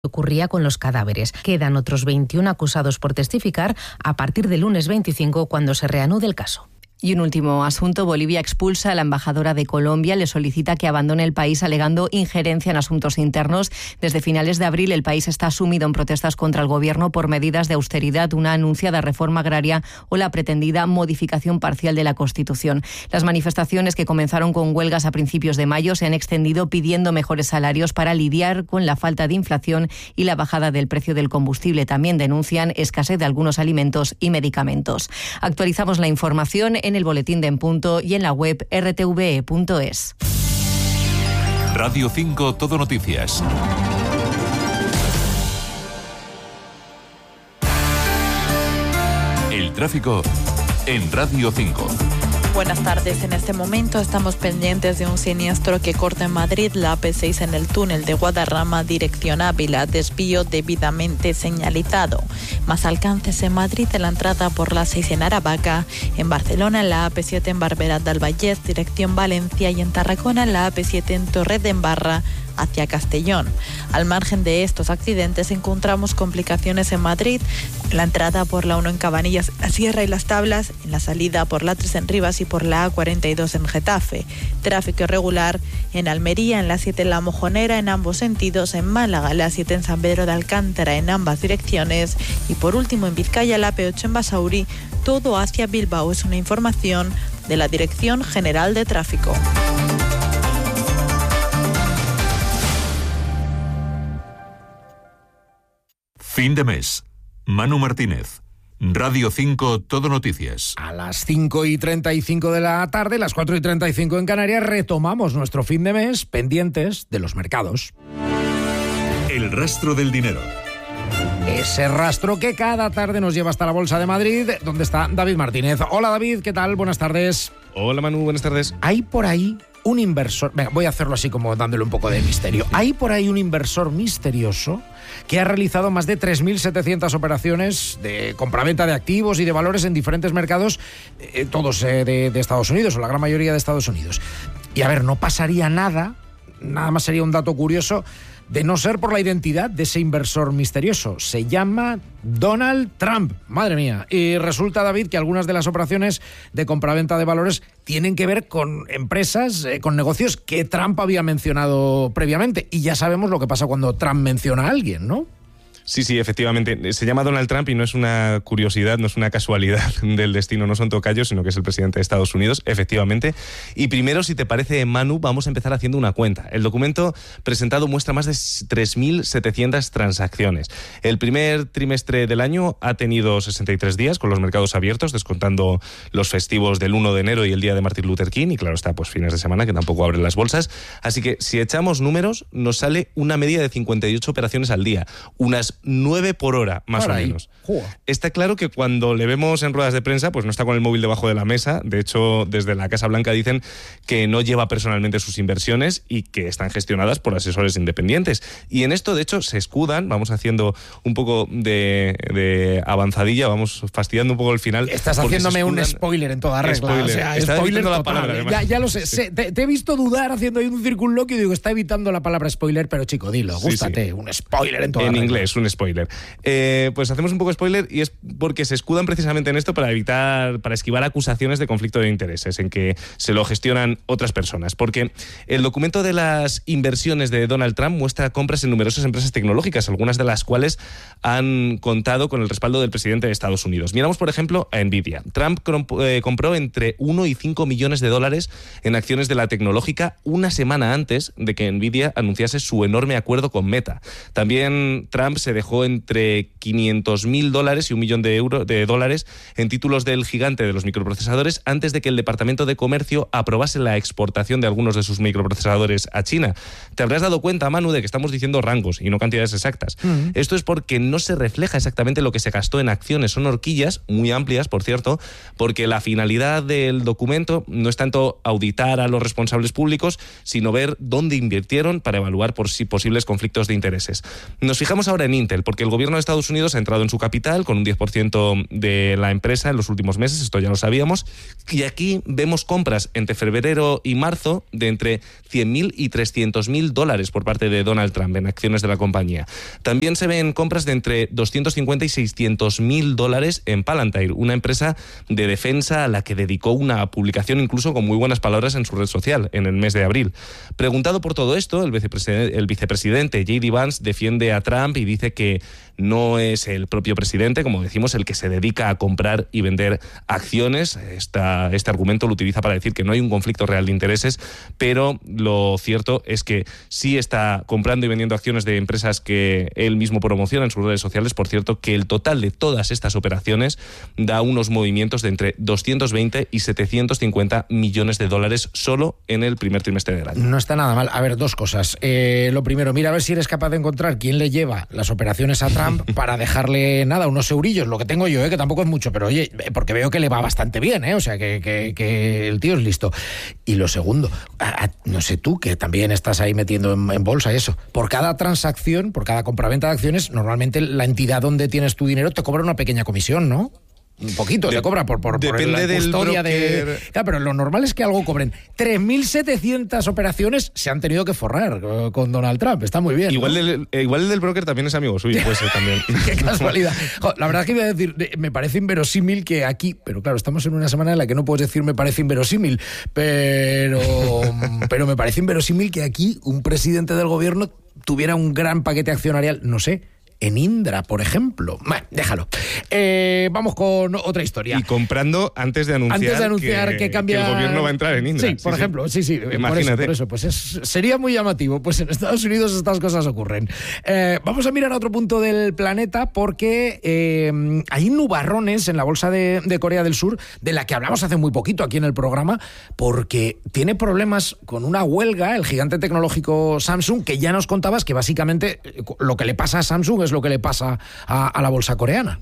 ocurría con los cadáveres. Quedan otros 21 acusados por testificar a partir del lunes 25, cuando se reanude el caso. Y un último asunto. Bolivia expulsa a la embajadora de Colombia. Le solicita que abandone el país alegando injerencia en asuntos internos. Desde finales de abril el país está sumido en protestas contra el gobierno por medidas de austeridad, una anunciada reforma agraria o la pretendida modificación parcial de la Constitución. Las manifestaciones, que comenzaron con huelgas a principios de mayo, se han extendido pidiendo mejores salarios para lidiar con la falta de inflación y la bajada del precio del combustible. También denuncian escasez de algunos alimentos y medicamentos. Actualizamos la información en el boletín de En Punto y en la web rtve.es. Radio 5 Todo Noticias. El tráfico en Radio 5. Buenas tardes. En este momento estamos pendientes de un siniestro que corta en Madrid la AP6 en el túnel de Guadarrama, dirección Ávila, desvío debidamente señalizado. Más alcances en Madrid en la entrada por la 6 en Aravaca, en Barcelona en la AP7 en Barberá del Vallès, dirección Valencia, y en Tarragona en la AP7 en Torredembarra, hacia Castellón. Al margen de estos accidentes encontramos complicaciones en Madrid, en la entrada por la 1 en Cabanillas, la Sierra y Las Tablas, en la salida por la 3 en Rivas y por la A42 en Getafe. Tráfico irregular en Almería, en la 7 en La Mojonera, en ambos sentidos, en Málaga, la 7 en San Pedro de Alcántara, en ambas direcciones, y por último en Vizcaya, la P8 en Basauri, todo hacia Bilbao. Es una información de la Dirección General de Tráfico. Fin de mes. Manu Martínez. Radio 5 Todo Noticias. A las 5:35 de la tarde, las 4:35 en Canarias, retomamos nuestro fin de mes pendientes de los mercados. El rastro del dinero. Ese rastro que cada tarde nos lleva hasta la Bolsa de Madrid, donde está David Martínez. Hola David, ¿qué tal? Buenas tardes. Hola Manu, buenas tardes. Hay por ahí un inversor... Venga, voy a hacerlo así como dándole un poco de misterio. Hay por ahí un inversor misterioso que ha realizado más de 3.700 operaciones de compraventa de activos y de valores en diferentes mercados, todos de Estados Unidos, o la gran mayoría de Estados Unidos. Y a ver, no pasaría nada más sería un dato curioso, de no ser por la identidad de ese inversor misterioso. Se llama Donald Trump. Madre mía. Y resulta, David, que algunas de las operaciones de compraventa de valores tienen que ver con empresas, con negocios que Trump había mencionado previamente. Y ya sabemos lo que pasa cuando Trump menciona a alguien, ¿no? Sí, efectivamente. Se llama Donald Trump y no es una curiosidad, no es una casualidad del destino, no son tocayos, sino que es el presidente de Estados Unidos, efectivamente. Y primero, si te parece, Manu, vamos a empezar haciendo una cuenta. El documento presentado muestra más de 3.700 transacciones. El primer trimestre del año ha tenido 63 días con los mercados abiertos, descontando los festivos del 1 de enero y el día de Martin Luther King, y claro está, pues fines de semana que tampoco abren las bolsas. Así que si echamos números, nos sale una media de 58 operaciones al día, unas 9 por hora, más o menos. Está claro que cuando le vemos en ruedas de prensa, pues no está con el móvil debajo de la mesa. De hecho, desde la Casa Blanca dicen que no lleva personalmente sus inversiones y que están gestionadas por asesores independientes. Y en esto, de hecho, se escudan. Vamos haciendo un poco de avanzadilla, vamos fastidiando un poco el final. Estás haciéndome un spoiler en toda regla. Spoiler. O sea, está spoiler la total. palabra, ya lo sé. Sí. Te he visto dudar haciendo ahí un circunloquio y digo, está evitando la palabra spoiler, pero chico, dilo, gústate. Sí. Un spoiler en toda regla. En inglés, un spoiler. Pues hacemos un poco spoiler y es porque se escudan precisamente en esto para esquivar acusaciones de conflicto de intereses, en que se lo gestionan otras personas. Porque el documento de las inversiones de Donald Trump muestra compras en numerosas empresas tecnológicas, algunas de las cuales han contado con el respaldo del presidente de Estados Unidos. Miramos, por ejemplo, a Nvidia. Trump compró entre 1 y 5 millones de dólares en acciones de la tecnológica una semana antes de que Nvidia anunciase su enorme acuerdo con Meta. También Trump se dejó entre $500.000 y $1 millón de dólares en títulos del gigante de los microprocesadores antes de que el Departamento de Comercio aprobase la exportación de algunos de sus microprocesadores a China. Te habrás dado cuenta, Manu, de que estamos diciendo rangos y no cantidades exactas. Esto es porque no se refleja exactamente lo que se gastó en acciones. Son horquillas muy amplias, por cierto, porque la finalidad del documento no es tanto auditar a los responsables públicos, sino ver dónde invirtieron para evaluar por si posibles conflictos de intereses. Nos fijamos ahora en Intel, porque el gobierno de Estados Unidos ha entrado en su capital con un 10% de la empresa en los últimos meses, esto ya lo sabíamos, y aquí vemos compras entre febrero y marzo de entre $100.000 y $300.000 por parte de Donald Trump en acciones de la compañía. También se ven compras de entre $250 y $600.000 en Palantir, una empresa de defensa a la que dedicó una publicación incluso con muy buenas palabras en su red social en el mes de abril. Preguntado por todo esto, el vicepresidente J.D. Vance defiende a Trump y dice que no es el propio presidente, como decimos, el que se dedica a comprar y vender acciones. Este argumento lo utiliza para decir que no hay un conflicto real de intereses, pero lo cierto es que sí está comprando y vendiendo acciones de empresas que él mismo promociona en sus redes sociales. Por cierto, que el total de todas estas operaciones da unos movimientos de entre 220 y 750 millones de dólares solo en el primer trimestre del año. No está nada mal. A ver, dos cosas. Lo primero, mira a ver si eres capaz de encontrar quién le lleva las operaciones a Trump para dejarle, unos eurillos, lo que tengo yo, que tampoco es mucho, pero oye, porque veo que le va bastante bien, o sea, que el tío es listo. Y lo segundo, no sé tú, que también estás ahí metiendo en bolsa eso, por cada transacción, por cada compraventa de acciones, normalmente la entidad donde tienes tu dinero te cobra una pequeña comisión, ¿no? Un poquito te cobra por depende la custodia del Claro, pero lo normal es que algo cobren. 3.700 operaciones se han tenido que forrar con Donald Trump. Está muy bien. Igual, ¿no? Igual el del broker también es amigo suyo, puede ser también. Qué casualidad. La verdad es que iba a decir, me parece inverosímil que aquí, pero claro, estamos en una semana en la que no puedes decir me parece inverosímil, pero me parece inverosímil que aquí un presidente del gobierno tuviera un gran paquete accionarial, no sé, en Indra, por ejemplo. Bueno, déjalo. Vamos con otra historia. Y comprando antes de anunciar que cambia... que el gobierno va a entrar en Indra. Sí, por ejemplo. Sí. Imagínate. Por eso pues sería muy llamativo. Pues en Estados Unidos estas cosas ocurren. Vamos a mirar a otro punto del planeta porque hay nubarrones en la bolsa de Corea del Sur, de la que hablamos hace muy poquito aquí en el programa, porque tiene problemas con una huelga, el gigante tecnológico Samsung, que ya nos contabas que básicamente lo que le pasa a Samsung es lo que le pasa a la bolsa coreana.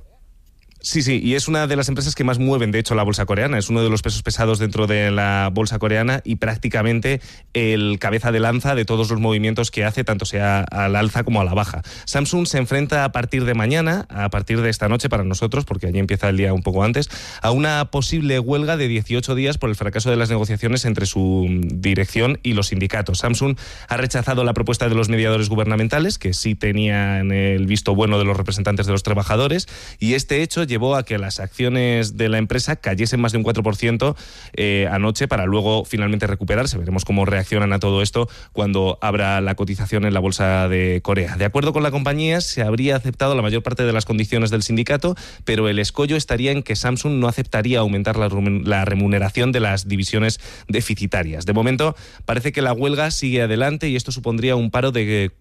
Sí, y es una de las empresas que más mueven, de hecho, la bolsa coreana. Es uno de los pesos pesados dentro de la bolsa coreana y prácticamente el cabeza de lanza de todos los movimientos que hace, tanto sea al alza como a la baja. Samsung se enfrenta a partir de mañana, a partir de esta noche para nosotros, porque allí empieza el día un poco antes, a una posible huelga de 18 días por el fracaso de las negociaciones entre su dirección y los sindicatos. Samsung ha rechazado la propuesta de los mediadores gubernamentales, que sí tenían el visto bueno de los representantes de los trabajadores, y este hecho llevó a que las acciones de la empresa cayesen más de un 4% anoche para luego finalmente recuperarse. Veremos cómo reaccionan a todo esto cuando abra la cotización en la bolsa de Corea. De acuerdo con la compañía, se habría aceptado la mayor parte de las condiciones del sindicato, pero el escollo estaría en que Samsung no aceptaría aumentar la remuneración de las divisiones deficitarias. De momento, parece que la huelga sigue adelante y esto supondría un paro de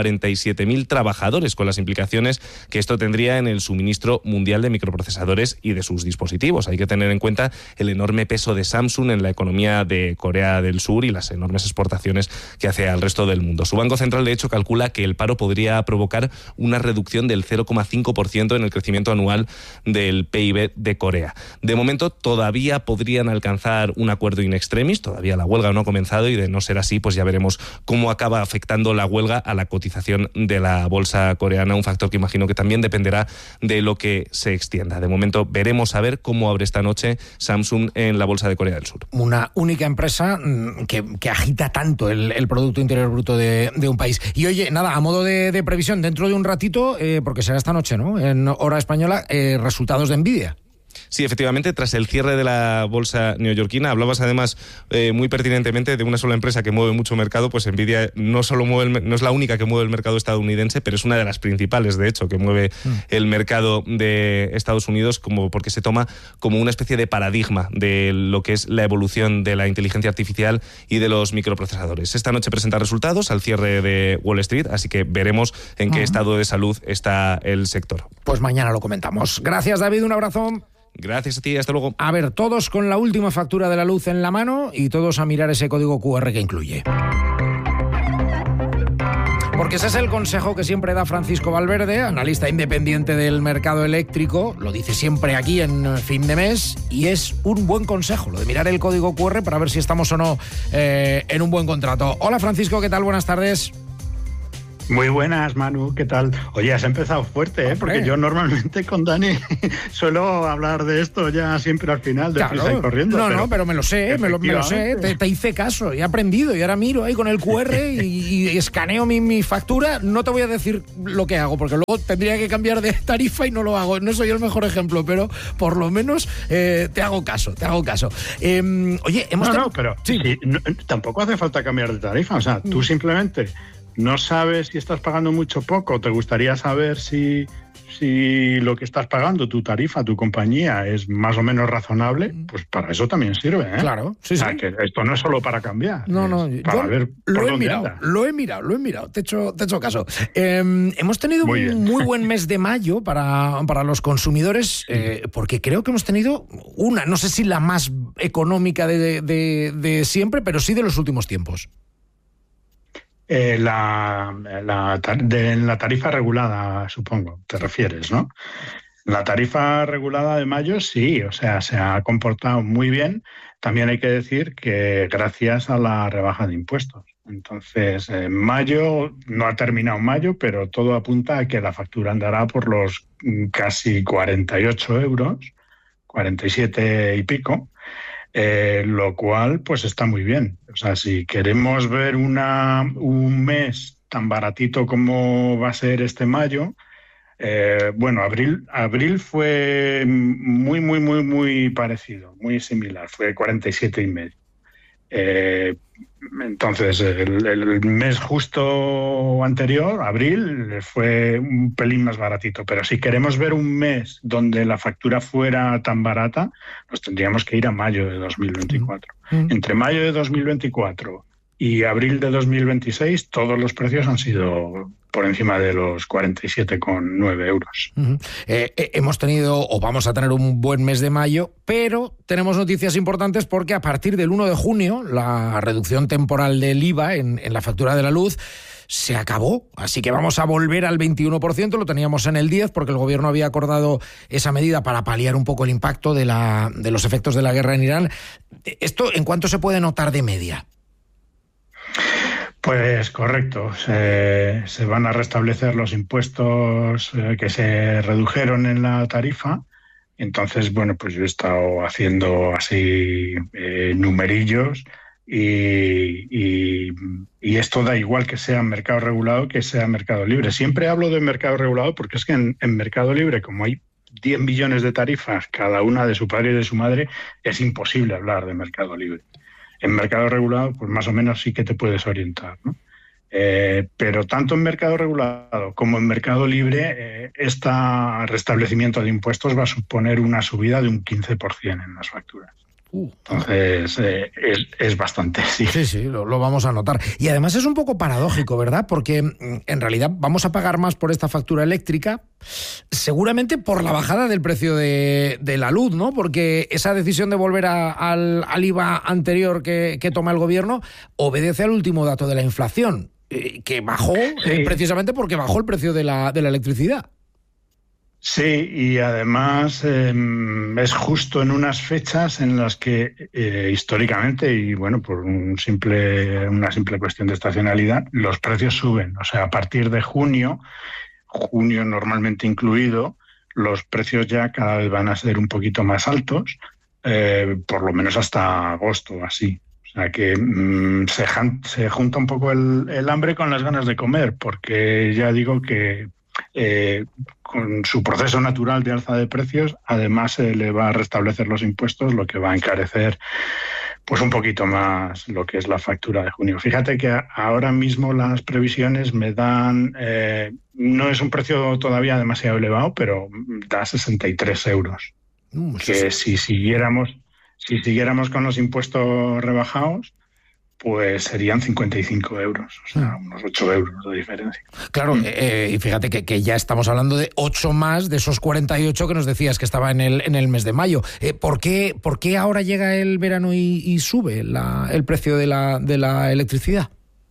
47.000 trabajadores, con las implicaciones que esto tendría en el suministro mundial de microprocesadores y de sus dispositivos. Hay que tener en cuenta el enorme peso de Samsung en la economía de Corea del Sur y las enormes exportaciones que hace al resto del mundo. Su Banco Central, de hecho, calcula que el paro podría provocar una reducción del 0,5% en el crecimiento anual del PIB de Corea. De momento, todavía podrían alcanzar un acuerdo in extremis, todavía la huelga no ha comenzado y de no ser así, pues ya veremos cómo acaba afectando la huelga a la cotización de la bolsa coreana, un factor que imagino que también dependerá de lo que se extienda. De momento veremos a ver cómo abre esta noche Samsung en la bolsa de Corea del Sur. Una única empresa que agita tanto el Producto Interior Bruto de un país. Y oye, nada, a modo de previsión, dentro de un ratito, porque será esta noche, ¿no?, en hora española, resultados de Nvidia. Sí, efectivamente, tras el cierre de la bolsa neoyorquina, hablabas además muy pertinentemente de una sola empresa que mueve mucho mercado. Pues Nvidia no es la única que mueve el mercado estadounidense, pero es una de las principales, de hecho, que mueve el mercado de Estados Unidos, porque se toma como una especie de paradigma de lo que es la evolución de la inteligencia artificial y de los microprocesadores. Esta noche presenta resultados al cierre de Wall Street, así que veremos en qué estado de salud está el sector. Pues mañana lo comentamos. Gracias, David, un abrazo. Gracias a ti, hasta luego. A ver, todos con la última factura de la luz en la mano y todos a mirar ese código QR que incluye. Porque ese es el consejo que siempre da Francisco Valverde, analista independiente del mercado eléctrico, lo dice siempre aquí en Fin de Mes, y es un buen consejo lo de mirar el código QR para ver si estamos o no en un buen contrato. Hola Francisco, ¿qué tal? Buenas tardes. Muy buenas, Manu, ¿qué tal? Oye, has empezado fuerte, ¿eh? Porque yo normalmente con Dani suelo hablar de esto ya siempre al final, de prisa y corriendo. No, pero me lo sé, me lo sé, te hice caso, he aprendido y ahora miro ahí con el QR y escaneo mi factura. No te voy a decir lo que hago, porque luego tendría que cambiar de tarifa y no lo hago. No soy el mejor ejemplo, pero por lo menos te hago caso. Oye, pero sí, tampoco hace falta cambiar de tarifa, o sea, tú simplemente no sabes si estás pagando mucho o poco, te gustaría saber si lo que estás pagando, tu tarifa, tu compañía, es más o menos razonable, pues para eso también sirve, ¿eh? Claro, sí. O sea, que esto no es solo para cambiar. No, para ver por dónde anda. Lo he mirado, te he hecho caso. Hemos tenido un muy buen mes de mayo para los consumidores, porque creo que hemos tenido no sé si la más económica de siempre, pero sí de los últimos tiempos. La tarifa regulada, supongo, te refieres, ¿no? La tarifa regulada de mayo sí, o sea, se ha comportado muy bien. También hay que decir que gracias a la rebaja de impuestos. Entonces, en mayo, no ha terminado mayo, pero todo apunta a que la factura andará por los casi 48 euros, 47 y pico. Lo cual pues está muy bien. O sea, si queremos ver un mes tan baratito como va a ser este mayo, abril fue muy parecido, muy similar, fue 47 y medio. Entonces, el mes justo anterior, abril, fue un pelín más baratito. Pero si queremos ver un mes donde la factura fuera tan barata, nos tendríamos que ir a mayo de 2024. Entre mayo de 2024 y abril de 2026, todos los precios han sido por encima de los 47,9 euros. Hemos tenido, o vamos a tener, un buen mes de mayo, pero tenemos noticias importantes porque a partir del 1 de junio la reducción temporal del IVA en la factura de la luz se acabó, así que vamos a volver al 21%, lo teníamos en el 10% porque el gobierno había acordado esa medida para paliar un poco el impacto de los efectos de la guerra en Irán. ¿Esto en cuánto se puede notar de media? Pues correcto, se van a restablecer los impuestos que se redujeron en la tarifa. Entonces, pues yo he estado haciendo así numerillos y esto da igual que sea mercado regulado que sea mercado libre. Siempre hablo de mercado regulado porque es que en mercado libre, como hay 10 millones de tarifas, cada una de su padre y de su madre, es imposible hablar de mercado libre. En mercado regulado, pues más o menos sí que te puedes orientar, ¿no? Pero tanto en mercado regulado como en mercado libre, este restablecimiento de impuestos va a suponer una subida de un 15% en las facturas. Entonces, es bastante, sí. Sí, lo vamos a notar. Y además es un poco paradójico, ¿verdad? Porque en realidad vamos a pagar más por esta factura eléctrica, seguramente por la bajada del precio de la luz, ¿no? Porque esa decisión de volver al IVA anterior que toma el gobierno obedece al último dato de la inflación, que bajó precisamente porque bajó el precio de la electricidad. Sí, y además es justo en unas fechas en las que históricamente, y por una simple cuestión de estacionalidad, los precios suben. O sea, a partir de junio normalmente incluido, los precios ya cada vez van a ser un poquito más altos, por lo menos hasta agosto, así. O sea que se junta un poco el hambre con las ganas de comer, porque ya digo que con su proceso natural de alza de precios, además se le va a restablecer los impuestos, lo que va a encarecer pues un poquito más lo que es la factura de junio. Fíjate que ahora mismo las previsiones me dan, no es un precio todavía demasiado elevado, pero da 63 euros. Que si siguiéramos con los impuestos rebajados, pues serían 55 euros, o sea, unos 8 euros de diferencia. Claro, y fíjate que ya estamos hablando de 8 más de esos 48 que nos decías que estaba en el mes de mayo. ¿Por qué ahora llega el verano y sube el precio de la electricidad?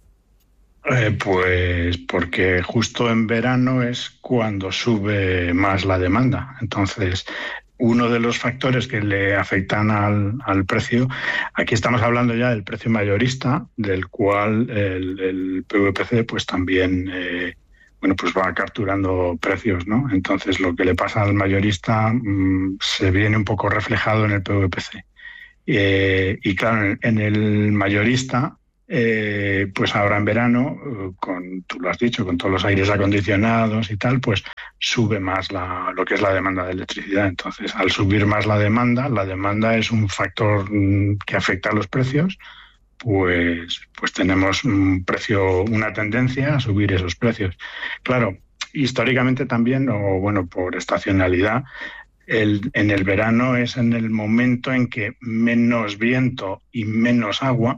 Pues porque justo en verano es cuando sube más la demanda. Entonces, uno de los factores que le afectan al precio, aquí estamos hablando ya del precio mayorista, del cual el PVPC pues también pues va capturando precios, ¿no? Entonces lo que le pasa al mayorista se viene un poco reflejado en el PVPC. Y claro, en el mayorista, pues ahora en verano, tú lo has dicho, con todos los aires acondicionados y tal, pues sube más lo que es la demanda de electricidad. Entonces, al subir más la demanda es un factor que afecta a los precios, pues tenemos una tendencia a subir esos precios. Claro, históricamente también, o bueno, por estacionalidad, en el verano es en el momento en que menos viento y menos agua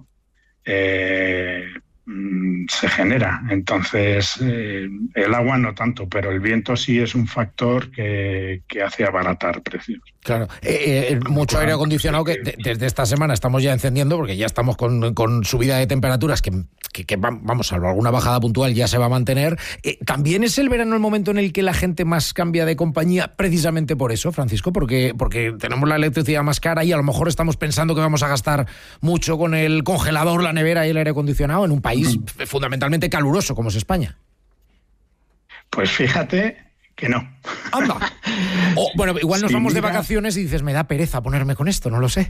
se genera. Entonces, el agua no tanto, pero el viento sí es un factor que hace abaratar precios. Claro, mucho aire acondicionado que desde esta semana estamos ya encendiendo, porque ya estamos con subida de temperaturas que vamos, salvo alguna bajada puntual, ya se va a mantener. ¿También es el verano el momento en el que la gente más cambia de compañía precisamente por eso, Francisco? Porque tenemos la electricidad más cara y a lo mejor estamos pensando que vamos a gastar mucho con el congelador, la nevera y el aire acondicionado en un país fundamentalmente caluroso como es España. Pues fíjate que no. ¡Anda! Bueno, igual nos vamos de vacaciones y dices, me da pereza ponerme con esto, no lo sé.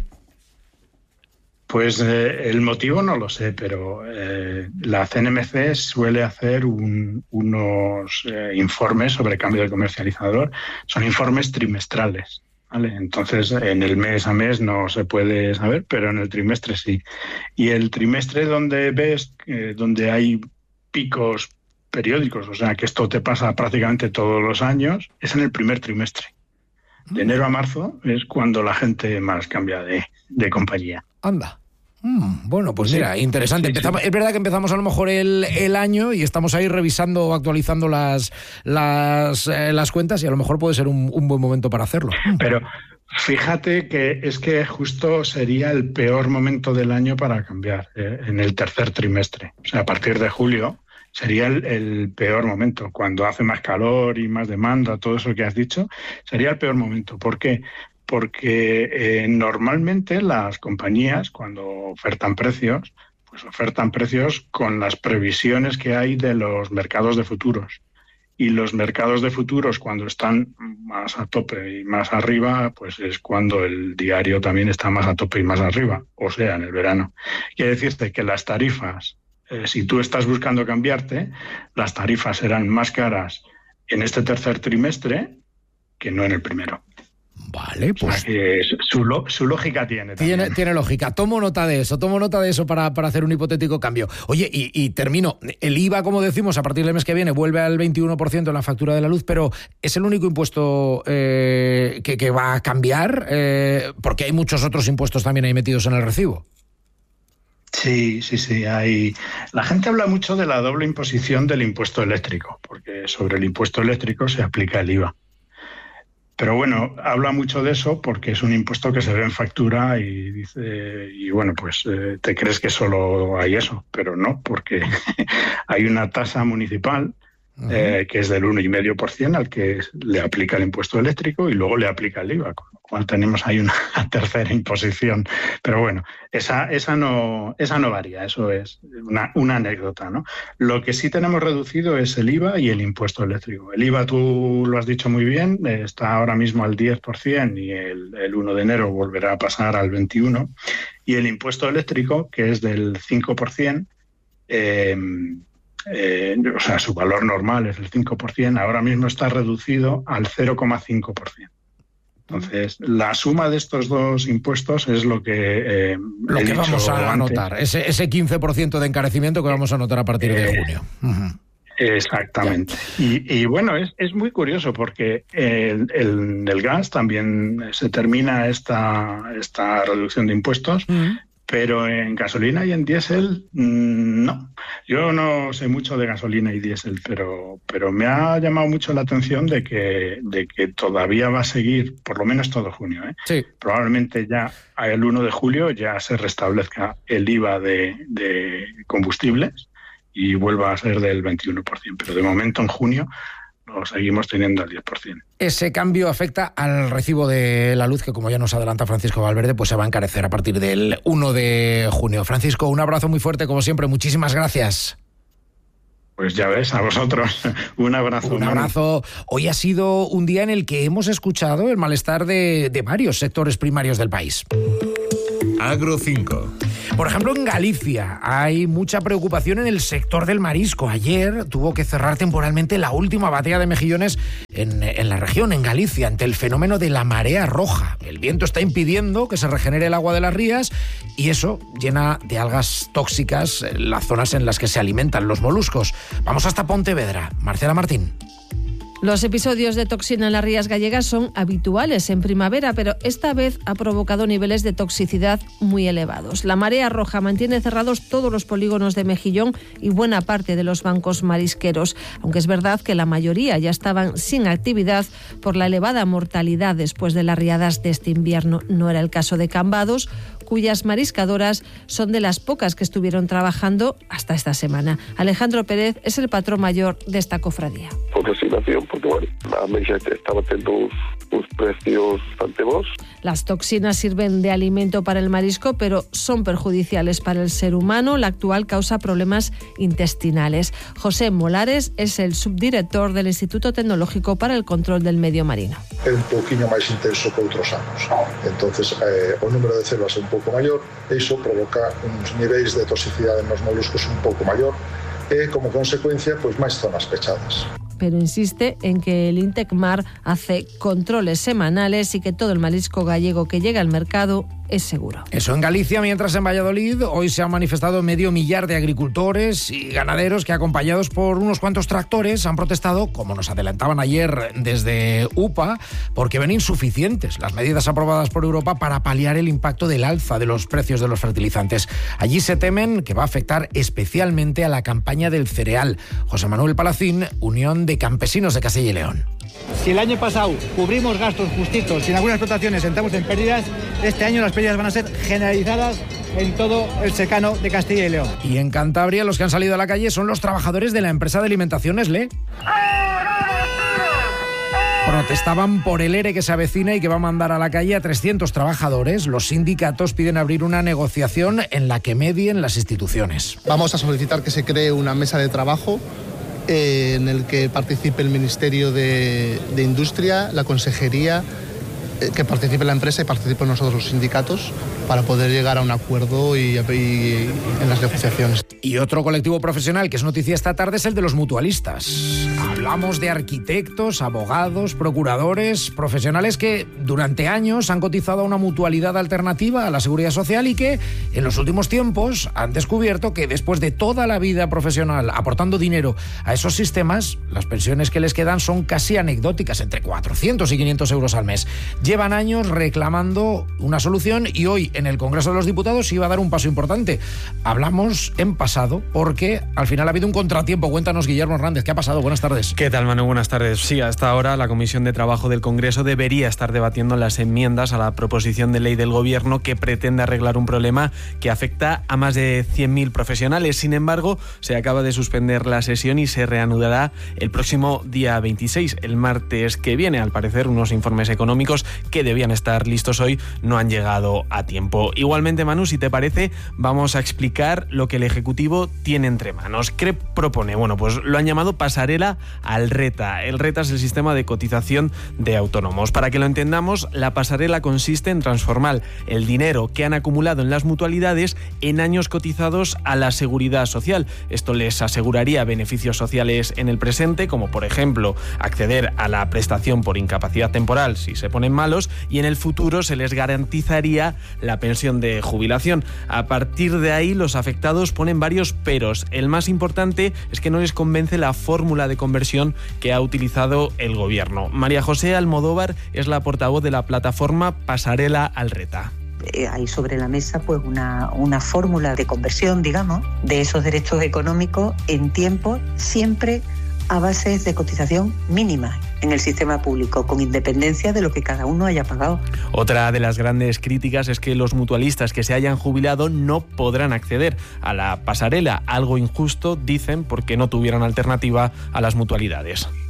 Pues el motivo no lo sé, pero la CNMC suele hacer unos informes sobre cambio de comercializador. Son informes trimestrales, ¿vale? Entonces, en el mes a mes no se puede saber, pero en el trimestre sí. Y el trimestre donde ves, donde hay picos periódicos, o sea que esto te pasa prácticamente todos los años, es en el primer trimestre. De enero a marzo es cuando la gente más cambia de compañía. Anda. Bueno, pues mira, interesante. Sí. Es verdad que empezamos a lo mejor el año y estamos ahí revisando o actualizando las cuentas y a lo mejor puede ser un buen momento para hacerlo. Pero fíjate que es que justo sería el peor momento del año para cambiar, en el tercer trimestre. O sea, a partir de julio sería el peor momento. Cuando hace más calor y más demanda, todo eso que has dicho, sería el peor momento. ¿Por qué? Porque normalmente las compañías, cuando ofertan precios, pues ofertan precios con las previsiones que hay de los mercados de futuros. Y los mercados de futuros, cuando están más a tope y más arriba, pues es cuando el diario también está más a tope y más arriba, o sea, en el verano. Quiere decirte que las tarifas, si tú estás buscando cambiarte, las tarifas serán más caras en este tercer trimestre que no en el primero. Vale, pues... O sea que su lógica tiene lógica. Tomo nota de eso para hacer un hipotético cambio. Oye, y termino. El IVA, como decimos, a partir del mes que viene vuelve al 21% en la factura de la luz, pero ¿es el único impuesto que va a cambiar? Porque hay muchos otros impuestos también ahí metidos en el recibo. Sí. La gente habla mucho de la doble imposición del impuesto eléctrico, porque sobre el impuesto eléctrico se aplica el IVA. Pero bueno, habla mucho de eso porque es un impuesto que se ve en factura y dice, y bueno, pues te crees que solo hay eso, pero no, porque hay una tasa municipal que es del 1,5% al que le aplica el impuesto eléctrico y luego le aplica el IVA, con lo cual tenemos ahí una tercera imposición. Pero bueno, esa no varía, eso es una anécdota, ¿no? Lo que sí tenemos reducido es el IVA y el impuesto eléctrico. El IVA, tú lo has dicho muy bien, está ahora mismo al 10% y el 1 de enero volverá a pasar al 21%. Y el impuesto eléctrico, que es del 5%, o sea, su valor normal es el 5%, ahora mismo está reducido al 0,5%. Entonces, la suma de estos dos impuestos es lo que vamos a notar, ese 15% de encarecimiento que vamos a notar a partir de junio. Exactamente. Y bueno, es muy curioso porque el gas también se termina esta reducción de impuestos, pero en gasolina y en diésel no. Yo no sé mucho de gasolina y diésel, pero me ha llamado mucho la atención de que todavía va a seguir, por lo menos todo junio. Sí. Probablemente ya el 1 de julio ya se restablezca el IVA de combustibles y vuelva a ser del 21%. Pero de momento en junio lo seguimos teniendo al 10%. Ese cambio afecta al recibo de la luz, que como ya nos adelanta Francisco Valverde, pues se va a encarecer a partir del 1 de junio. Francisco, un abrazo muy fuerte, como siempre. Muchísimas gracias. Pues ya ves, a vosotros. Un abrazo. Un abrazo. Hoy ha sido un día en el que hemos escuchado el malestar de varios sectores primarios del país. Agro 5. Por ejemplo, en Galicia hay mucha preocupación en el sector del marisco. Ayer tuvo que cerrar temporalmente la última batea de mejillones en la región, en Galicia, ante el fenómeno de la marea roja. El viento está impidiendo que se regenere el agua de las rías y eso llena de algas tóxicas las zonas en las que se alimentan los moluscos. Vamos hasta Pontevedra. Marcela Martín. Los episodios de toxina en las rías gallegas son habituales en primavera, pero esta vez ha provocado niveles de toxicidad muy elevados. La marea roja mantiene cerrados todos los polígonos de mejillón y buena parte de los bancos marisqueros, aunque es verdad que la mayoría ya estaban sin actividad por la elevada mortalidad después de las riadas de este invierno. No era el caso de Cambados, cuyas mariscadoras son de las pocas que estuvieron trabajando hasta esta semana. Alejandro Pérez es el patrón mayor de esta cofradía. Por resignación, porque bueno, a medida que estaba teniendo unos precios bastante bons. Las toxinas sirven de alimento para el marisco, pero son perjudiciales para el ser humano. La actual causa problemas intestinales. José Molares es el subdirector del Instituto Tecnológico para el Control del Medio Marino. É un pouquiño máis intenso que outros anos. Entonces, o número de células é un pouco maior, e iso provoca uns niveis de toxicidade nos moluscos un pouco maior e, como consecuencia, pois máis zonas pechadas. Pero insiste en que el Intecmar hace controles semanales y que todo el marisco gallego que llega al mercado es seguro. Eso en Galicia, mientras en Valladolid hoy se han manifestado medio millar de agricultores y ganaderos que, acompañados por unos cuantos tractores, han protestado, como nos adelantaban ayer desde UPA, porque ven insuficientes las medidas aprobadas por Europa para paliar el impacto del alza de los precios de los fertilizantes. Allí se temen que va a afectar especialmente a la campaña del cereal. José Manuel Palacín, Unión de Campesinos de Castilla y León. Si el año pasado cubrimos gastos justitos, si en algunas explotaciones entramos en pérdidas, este año las pérdidas van a ser generalizadas en todo el secano de Castilla y León. Y en Cantabria los que han salido a la calle son los trabajadores de la empresa de alimentación Nestlé. Protestaban por el ERE que se avecina y que va a mandar a la calle a 300 trabajadores. Los sindicatos piden abrir una negociación en la que medien las instituciones. Vamos a solicitar que se cree una mesa de trabajo en el que participe el Ministerio de Industria, la Consejería, que participe la empresa y participen nosotros los sindicatos para poder llegar a un acuerdo y en las negociaciones. Y otro colectivo profesional que es noticia esta tarde es el de los mutualistas. Hablamos de arquitectos, abogados, procuradores, profesionales que durante años han cotizado a una mutualidad alternativa a la Seguridad Social y que en los últimos tiempos han descubierto que después de toda la vida profesional aportando dinero a esos sistemas, las pensiones que les quedan son casi anecdóticas, entre 400 y 500 euros al mes. Llevan años reclamando una solución y hoy en el Congreso de los Diputados iba a dar un paso importante. Hablamos en pasado porque al final ha habido un contratiempo. Cuéntanos, Guillermo Hernández, ¿qué ha pasado? Buenas tardes. ¿Qué tal, Manu? Buenas tardes. Sí, hasta ahora la Comisión de Trabajo del Congreso debería estar debatiendo las enmiendas a la proposición de ley del Gobierno que pretende arreglar un problema que afecta a más de 100.000 profesionales. Sin embargo, se acaba de suspender la sesión y se reanudará el próximo día 26, el martes que viene. Al parecer, unos informes económicos que debían estar listos hoy no han llegado a tiempo. Igualmente, Manu, si te parece, vamos a explicar lo que el Ejecutivo tiene entre manos. ¿Qué propone? Bueno, pues lo han llamado pasarela al RETA. El RETA es el sistema de cotización de autónomos. Para que lo entendamos, la pasarela consiste en transformar el dinero que han acumulado en las mutualidades en años cotizados a la Seguridad Social. Esto les aseguraría beneficios sociales en el presente, como por ejemplo acceder a la prestación por incapacidad temporal si se ponen malos, y en el futuro se les garantizaría la pensión de jubilación. A partir de ahí, los afectados ponen varios peros. El más importante es que no les convence la fórmula de conversión que ha utilizado el Gobierno. María José Almodóvar es la portavoz de la plataforma Pasarela al RETA. Hay sobre la mesa pues una fórmula de conversión, digamos, de esos derechos económicos en tiempo, siempre a bases de cotización mínima en el sistema público, con independencia de lo que cada uno haya pagado. Otra de las grandes críticas es que los mutualistas que se hayan jubilado no podrán acceder a la pasarela, algo injusto, dicen, porque no tuvieran alternativa a las mutualidades.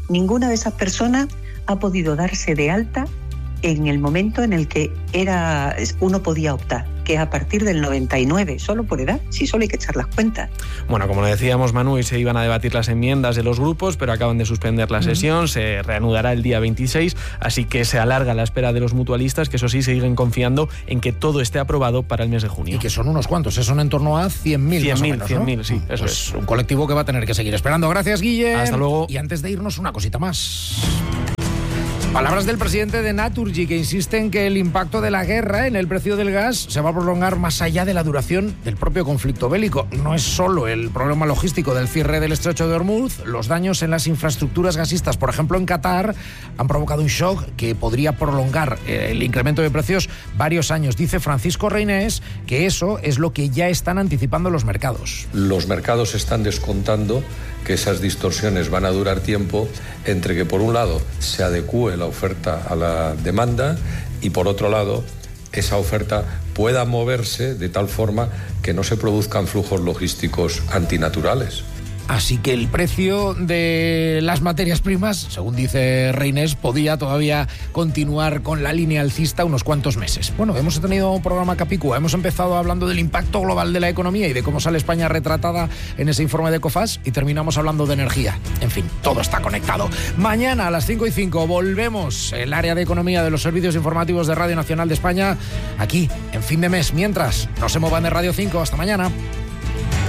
Ninguna de esas personas ha podido darse de alta en el momento en el que uno podía optar, que es a partir del 99, solo por edad, si solo hay que echar las cuentas. Bueno, como decíamos, Manu, hoy se iban a debatir las enmiendas de los grupos, pero acaban de suspender la sesión, se reanudará el día 26, así que se alarga la espera de los mutualistas, que eso sí, siguen confiando en que todo esté aprobado para el mes de junio. Y que son unos cuantos, son en torno a 100.000 más o menos, ¿no? 100.000, sí, eso pues es. Un colectivo que va a tener que seguir esperando. Gracias, Guille. Hasta luego. Y antes de irnos, una cosita más. Palabras del presidente de Naturgy, que insiste en que el impacto de la guerra en el precio del gas se va a prolongar más allá de la duración del propio conflicto bélico. No es solo el problema logístico del cierre del estrecho de Hormuz, los daños en las infraestructuras gasistas, por ejemplo en Qatar, han provocado un shock que podría prolongar el incremento de precios varios años. Dice Francisco Reynés que eso es lo que ya están anticipando los mercados. Los mercados están descontando que esas distorsiones van a durar tiempo entre que, por un lado, se adecúe la oferta a la demanda y, por otro lado, esa oferta pueda moverse de tal forma que no se produzcan flujos logísticos antinaturales. Así que el precio de las materias primas, según dice Reynés, podía todavía continuar con la línea alcista unos cuantos meses. Bueno, hemos tenido un programa Capicúa, hemos empezado hablando del impacto global de la economía y de cómo sale España retratada en ese informe de Cofas y terminamos hablando de energía. En fin, todo está conectado. Mañana a las 5:05 volvemos el área de economía de los servicios informativos de Radio Nacional de España aquí en Fin de Mes. Mientras, no se muevan de Radio 5. Hasta mañana.